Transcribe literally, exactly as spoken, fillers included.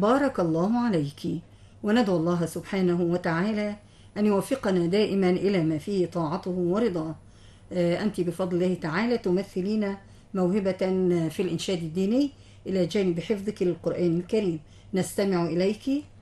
بارك الله عليك. وندعو الله سبحانه وتعالى أن يوفقنا دائما إلى ما فيه طاعته ورضاه. أنت بفضل الله تعالى تمثلين موهبة في الإنشاد الديني إلى جانب حفظك للقرآن الكريم. نستمع إليك